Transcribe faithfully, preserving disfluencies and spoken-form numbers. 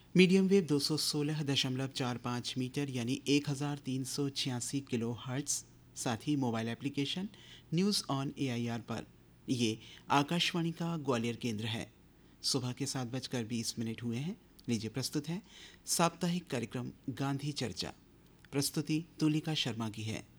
Medium wave दो सौ सोलह दशमलव चार पाँच मीटर यानी एक हज़ार तीन सौ छियासी किलो हर्ट्स, साथ ही mobile application news on AIR पर। ये आकाशवाणी का ग्वालियर केंद्र है। सुबह के सात बजकर बीस मिनट हुए हैं। लीजिए प्रस्तुत है साप्ताहिक कार्यक्रम गांधी चर्चा। प्रस्तुति तुलिका शर्मा की है।